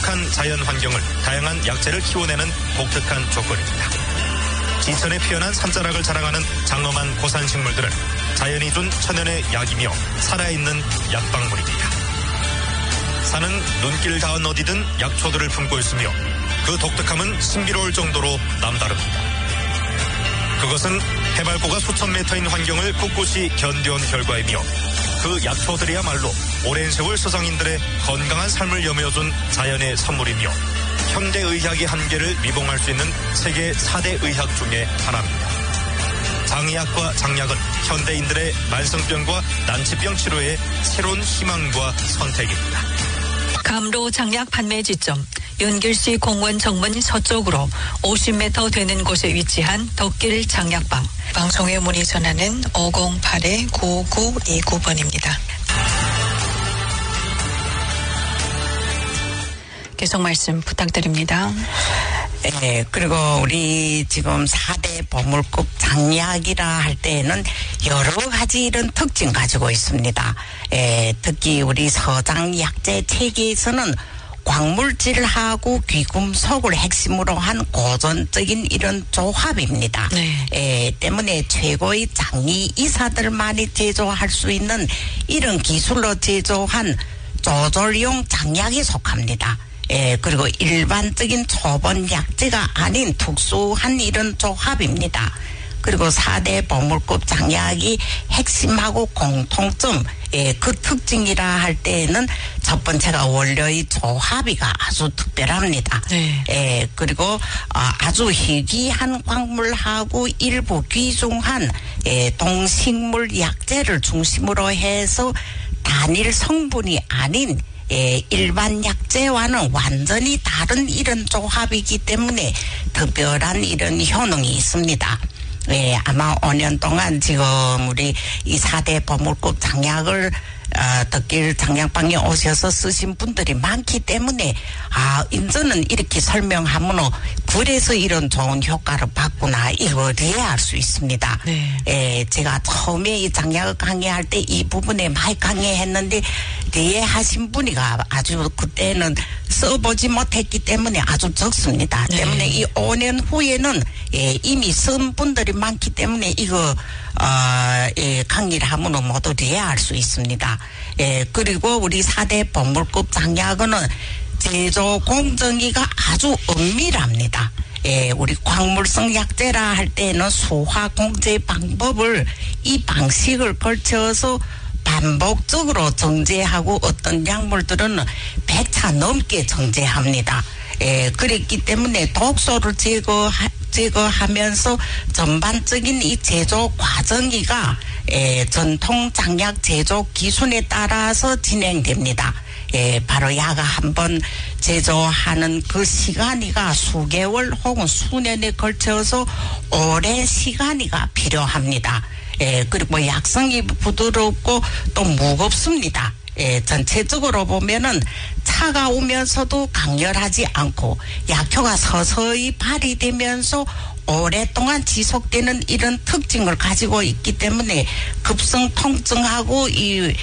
풍족한 자연 환경을 다양한 약재를 키워내는 독특한 조건입니다. 지천에 피어난 산자락을 자랑하는 장엄한 고산식물들은 자연이 준 천연의 약이며 살아있는 약방물입니다. 산은 눈길 닿은 어디든 약초들을 품고 있으며 그 독특함은 신비로울 정도로 남다릅니다. 그것은 해발고가 수천 미터인 환경을 꿋꿋이 견뎌온 결과이며 그 약초들이야말로 오랜 세월 서상인들의 건강한 삶을 여며준 자연의 선물이며 현대의학의 한계를 미봉할 수 있는 세계 4대 의학 중에 하나입니다. 장의학과 장약은 현대인들의 만성병과 난치병 치료의 새로운 희망과 선택입니다. 감로 장약 판매 지점 윤길시 공원 정문 서쪽으로 50m 되는 곳에 위치한 덕길 장약방. 방송에 문의 전화는 508-9929번입니다. 계속 말씀 부탁드립니다. 네, 그리고 우리 지금 4대 보물급 장약이라 할 때에는 여러 가지 이런 특징 가지고 있습니다. 특히 우리 서장 약재 체계에서는 광물질하고 귀금속을 핵심으로 한 고전적인 이런 조합입니다. 네. 때문에 최고의 장의 이사들만이 제조할 수 있는 이런 기술로 제조한 조절용 장약에 속합니다. 그리고 일반적인 초본 약재가 아닌 특수한 이런 조합입니다. 그리고 4대 보물급 장약이 핵심하고 공통점, 그 특징이라 할 때에는 첫 번째가 원료의 조합이가 아주 특별합니다. 네. 그리고 아주 희귀한 광물하고 일부 귀중한 동식물 약재를 중심으로 해서 단일 성분이 아닌 일반 약재와는 완전히 다른 이런 조합이기 때문에 특별한 이런 효능이 있습니다. 아마 5년 동안 지금 우리 이 4대 보물급 장약을 덕길 장약방에 오셔서 쓰신 분들이 많기 때문에 인저는 이렇게 설명하면 그래서 이런 좋은 효과를 받구나 이걸 이해할 수 있습니다. 네. 제가 처음에 이 장약을 강의할 때 이 부분에 많이 강의했는데 이해하신 분이가 아주 그때는 써보지 못했기 때문에 아주 적습니다. 네. 때문에 이 5년 후에는 이미 쓴 분들이 많기 때문에 이거 강의를 하면 모두 이해할 수 있습니다. 그리고 우리 4대 보물급 장약은 제조 공정위가 아주 엄밀합니다. 우리 광물성 약재라 할 때는 수화 공제 방법을 이 방식을 걸쳐서 반복적으로 정제하고 어떤 약물들은 100차 넘게 정제합니다. 그랬기 때문에 독소를 제거하면서 전반적인 이 제조 과정이가 전통 장약 제조 기준에 따라서 진행됩니다. 바로 약을 한번 제조하는 그 시간이가 수개월 혹은 수년에 걸쳐서 오랜 시간이가 필요합니다. 그리고 약성이 부드럽고 또 무겁습니다. 전체적으로 보면은 차가우면서도 강렬하지 않고 약효가 서서히 발휘되면서 오랫동안 지속되는 이런 특징을 가지고 있기 때문에 급성 통증하고 이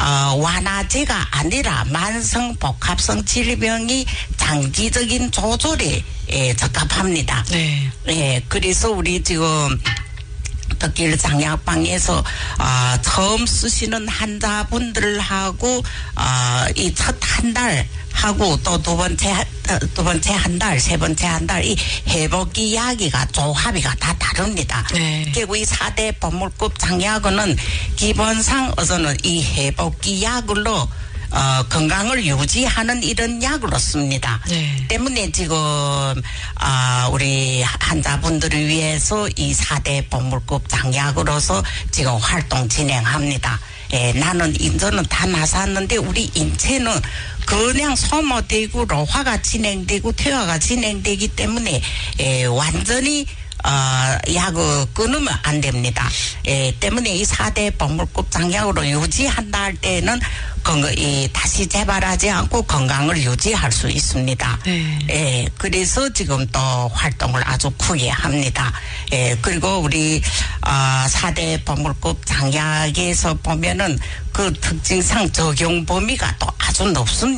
완화제가 아니라 만성 복합성 질병이 장기적인 조절에 적합합니다. 네. 그래서 우리 지금 덕길 장약방에서 처음 쓰시는 환자분들하고 이 첫 한 달 하고 또 두 번째 한 달, 세 번째 한 달 이 회복기 이야기가 조합이가 다 다릅니다. 네. 결국 이 4대 보물급 장약은 기본상 어서는 이 회복기 약으로 건강을 유지하는 이런 약으로 씁니다. 네. 때문에 지금 우리 환자분들을 위해서 이 4대 보물급 장약으로서 지금 활동 진행합니다. 나는 인저는 다 나섰는데 우리 인체는 그냥 소모되고 로화가 진행되고 퇴화가 진행되기 때문에 완전히 약을 끊으면 안 됩니다. 때문에 이 4대 보물급 장약으로 유지한다 할 때는 다시 재발하지 않고 건강을 유지할 수 있습니다. 네. 그래서 지금 또 활동을 아주 크게 합니다. 그리고 우리 4대 보물급 장약에서 보면은 그 특징상 적용 범위가 또 아주 높습니다.